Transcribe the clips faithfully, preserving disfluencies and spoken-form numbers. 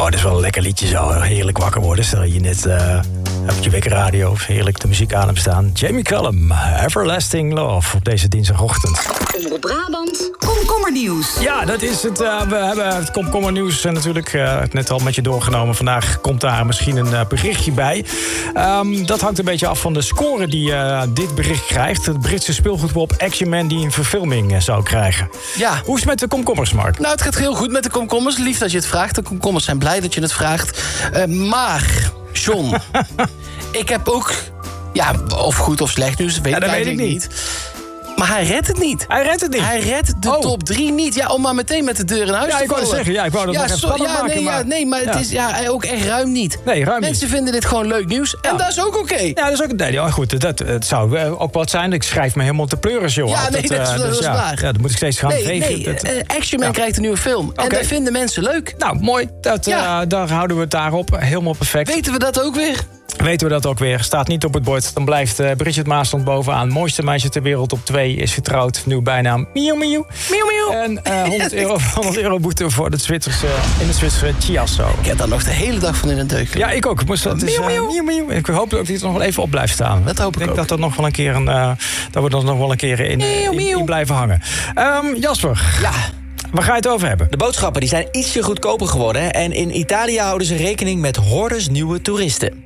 Oh, dit is wel een lekker liedje zo. Heerlijk wakker worden. Stel je net uh, op je wekkerradio of heerlijk de muziek aan hem staan. Jamie Cullum, Everlasting Love op deze dinsdagochtend. Omroep Brabant, komkommernieuws. Ja, dat is het. Uh, we hebben het komkommernieuws uh, natuurlijk uh, net al met je doorgenomen. Vandaag komt daar misschien een uh, berichtje bij. Um, dat hangt een beetje af van de score die uh, dit bericht krijgt. Het Britse speelgoedpop Action Man die een verfilming uh, zou krijgen. Ja. Hoe is het met de komkommers, Mark? Nou, het gaat heel goed met de komkommers. Lief dat je het vraagt. De komkommers zijn blij dat je het vraagt. Uh, maar, John, ik heb ook... Ja, of goed of slecht nieuws, weet ja, dat ik weet ik niet. niet. Maar hij redt het niet. Hij redt het niet? Hij redt de oh. top drie niet. Ja, om maar meteen met de deur in huis ja, te ik wou vallen. zeggen, ja, ik wou dat ja, nog even so, spannend ja, maken. Nee, maar, ja, nee, maar het ja. is ja, ook echt ruim niet. Nee, ruim Mensen niet. vinden dit gewoon leuk nieuws. Ja. En dat is ook oké. Okay. Ja, dat is ook... Nee, ja, goed, dat, het zou ook wat zijn. Ik schrijf me helemaal te pleuris, joh. Ja, nee, dat, dat, uh, dat dus, is ja, waar. Ja, dat moet ik steeds gaan nee, vegen. Nee, dat, uh, Action Man ja. krijgt een nieuwe film. En okay. dat vinden mensen leuk. Nou, mooi. Dat, ja. uh, daar houden we het daarop. Helemaal perfect. Weten we dat ook weer? Weten we dat ook weer. Staat niet op het bord. Dan blijft uh, Bridget Maasland bovenaan. Mooiste meisje ter wereld op twee. Is getrouwd. Nieuw bijnaam. Miauw, miauw. Miauw, miauw. En uh, honderd, euro, honderd euro boete voor de Zwitserse, in de Zwitserse Chiasso. Ik heb daar nog de hele dag van in een deuk. Ja, ik ook. Ik, moest, het is, uh, miauw, miauw. Ik hoop ook dat het nog wel even op blijft staan. Dat hoop ik, ik denk ook. dat, dat, nog wel een keer een, uh, dat we er nog wel een keer in, miauw, in, miauw. in blijven hangen. Um, Jasper. Ja. Waar ga je het over hebben? De boodschappen die zijn ietsje goedkoper geworden. En in Italië houden ze rekening met hordes nieuwe toeristen.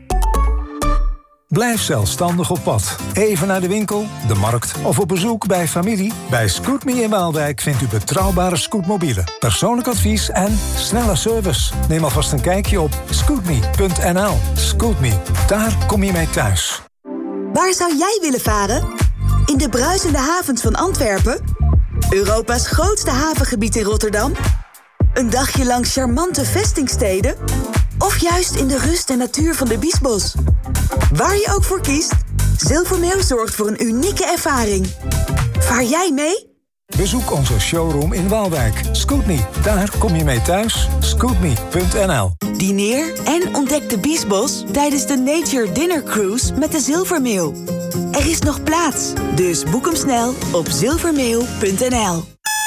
Blijf zelfstandig op pad. Even naar de winkel, de markt of op bezoek bij familie. Bij Scootme in Waalwijk vindt u betrouwbare scootmobielen, persoonlijk advies en snelle service. Neem alvast een kijkje op scootme punt n l. Scootme, daar kom je mee thuis. Waar zou jij willen varen? In de bruisende havens van Antwerpen? Europa's grootste havengebied in Rotterdam? Een dagje langs charmante vestingsteden? Of juist in de rust en natuur van de Biesbos? Waar je ook voor kiest, Zilvermeeuw zorgt voor een unieke ervaring. Vaar jij mee? Bezoek onze showroom in Waalwijk. Scootme, daar kom je mee thuis. Scootme punt n l. Dineer en ontdek de Biesbos tijdens de Nature Dinner Cruise met de Zilvermeeuw. Er is nog plaats, dus boek hem snel op zilvermeeuw punt n l.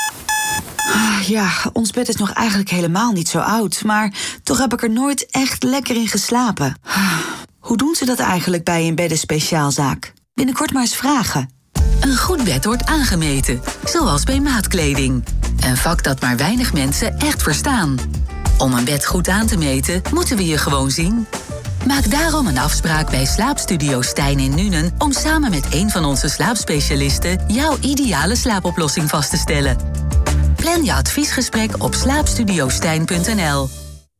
Ja, ons bed is nog eigenlijk helemaal niet zo oud, maar toch heb ik er nooit echt lekker in geslapen. Hoe doen ze dat eigenlijk bij een beddenspeciaalzaak? Binnenkort maar eens vragen. Een goed bed wordt aangemeten, zoals bij maatkleding. Een vak dat maar weinig mensen echt verstaan. Om een bed goed aan te meten, moeten we je gewoon zien. Maak daarom een afspraak bij Slaapstudio Stijn in Nuenen om samen met een van onze slaapspecialisten jouw ideale slaapoplossing vast te stellen. Plan je adviesgesprek op slaapstudiostijn punt n l.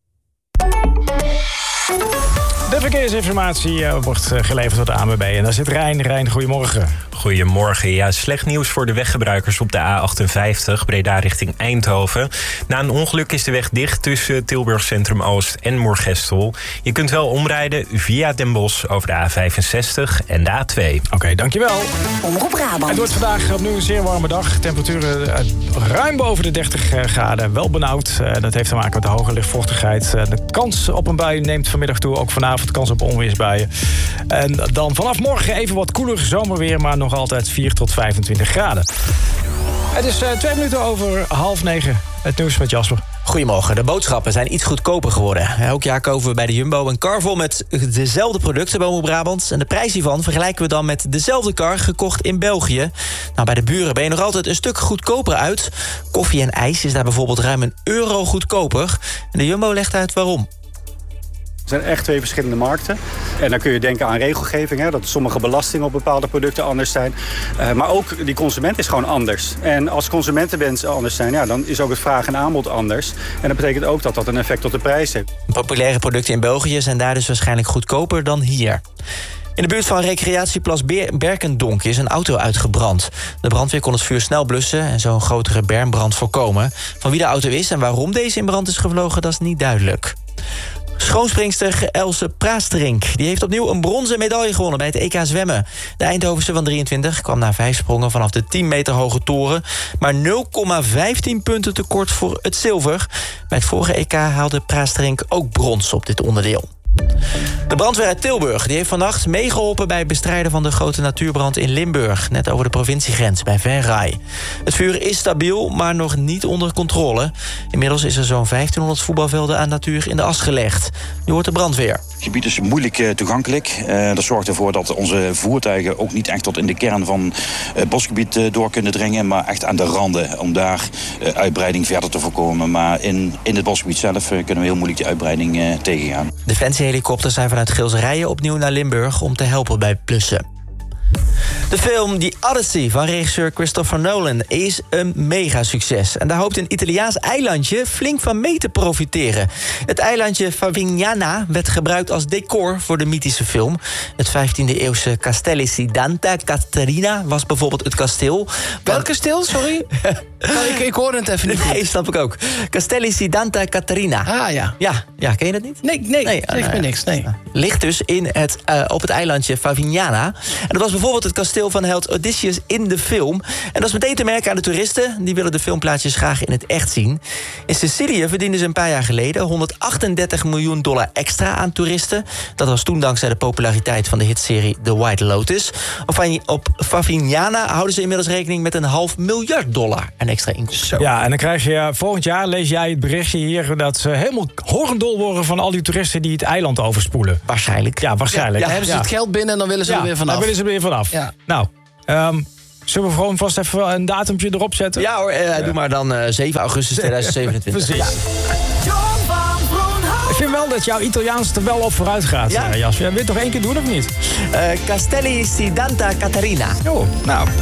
De verkeersinformatie uh, wordt uh, geleverd door de A N W B. En daar zit Rijn. Rijn, goedemorgen. Goedemorgen. Ja, slecht nieuws voor de weggebruikers op de A achtenvijftig, Breda richting Eindhoven. Na een ongeluk is de weg dicht tussen Tilburg Centrum Oost en Moergestel. Je kunt wel omrijden via Den Bosch over de A vijfenzestig en de A twee. Oké, okay, dankjewel. Omroep Brabant. Het wordt vandaag opnieuw een zeer warme dag. Temperaturen uh, ruim boven de dertig graden. Wel benauwd. Uh, dat heeft te maken met de hoge luchtvochtigheid. Uh, de kans op een bui neemt vanmiddag toe. Ook vanavond kans op onweersbuien. En dan vanaf morgen even wat koeler zomerweer, maar nog altijd vier tot vijfentwintig graden. Het is uh, twee minuten over half negen. Het nieuws met Jasper. Goedemorgen. De boodschappen zijn iets goedkoper geworden. Elk jaar kopen we bij de Jumbo een kar vol met dezelfde producten bij Omroep Brabant. En de prijs hiervan vergelijken we dan met dezelfde kar gekocht in België. Nou, bij de buren ben je nog altijd een stuk goedkoper uit. Koffie en ijs is daar bijvoorbeeld ruim een euro goedkoper. En de Jumbo legt uit waarom. Er zijn echt twee verschillende markten. En dan kun je denken aan regelgeving, hè, dat sommige belastingen op bepaalde producten anders zijn. Uh, maar ook die consument is gewoon anders. En als consumentenwensen anders zijn, ja, dan is ook het vraag en aanbod anders. En dat betekent ook dat dat een effect op de prijs heeft. Populaire producten in België zijn daar dus waarschijnlijk goedkoper dan hier. In de buurt van recreatieplas Berkendonk is een auto uitgebrand. De brandweer kon het vuur snel blussen en zo een grotere bermbrand voorkomen. Van wie de auto is en waarom deze in brand is gevlogen, dat is niet duidelijk. Schoonspringster Else Praasterink die heeft opnieuw een bronzen medaille gewonnen bij het E K zwemmen. De Eindhovense van drieëntwintig kwam na vijf sprongen vanaf de tien meter hoge toren, maar nul komma vijftien punten tekort voor het zilver. Bij het vorige E K haalde Praasterink ook brons op dit onderdeel. De brandweer uit Tilburg die heeft vannacht meegeholpen bij het bestrijden van de grote natuurbrand in Limburg, net over de provinciegrens bij Venray. Het vuur is stabiel, maar nog niet onder controle. Inmiddels is er zo'n vijftienhonderd voetbalvelden aan natuur in de as gelegd. Nu hoort de brandweer. Het gebied is moeilijk uh, toegankelijk. Uh, dat zorgt ervoor dat onze voertuigen ook niet echt tot in de kern van het uh, bosgebied uh, door kunnen dringen, maar echt aan de randen, om daar uh, uitbreiding verder te voorkomen. Maar in, in het bosgebied zelf uh, kunnen we heel moeilijk die uitbreiding uh, tegengaan. Defensiehelikopters zijn vanuit Geelserijen opnieuw naar Limburg om te helpen bij het blussen. De film The Odyssey van regisseur Christopher Nolan is een megasucces. En daar hoopt een Italiaans eilandje flink van mee te profiteren. Het eilandje Favignana werd gebruikt als decor voor de mythische film. Het vijftiende-eeuwse Castelli Santa Caterina was bijvoorbeeld het kasteel. Welk kasteel, sorry? ik, ik hoorde het even niet. Nee, snap ik ook. Castelli Santa Caterina. Ah, ja. Ja, ja, ken je dat niet? Nee, nee, nee zegt me niks, nee. Ligt dus in het, uh, op het eilandje Favignana. En dat was bijvoorbeeld het kasteel van held Odysseus in de film. En dat is meteen te merken aan de toeristen. Die willen de filmplaatjes graag in het echt zien. In Sicilië verdienden ze een paar jaar geleden honderdachtendertig miljoen dollar extra aan toeristen. Dat was toen dankzij de populariteit van de hitserie The White Lotus. Op Favignana houden ze inmiddels rekening met een half miljard dollar aan extra inkomsten. Ja, en dan krijg je volgend jaar, lees jij het berichtje hier, dat ze helemaal horendol worden van al die toeristen die het eiland overspoelen. Waarschijnlijk. Ja, waarschijnlijk. Ja, dan hebben ze het geld binnen en dan willen ze ja, er weer vanaf. dan willen ze er weer vanaf. Ja. Nou, um, zullen we gewoon vast even een datumpje erop zetten? Ja hoor, uh, ja. doe maar dan uh, zeven augustus tweeduizend zevenentwintig. Precies. Ja. Ik vind wel dat jouw Italiaans er wel op vooruit gaat, ja? Jas. Jij wil het toch één keer doen of niet? Uh, Castelli Santa Caterina. Oh, nou...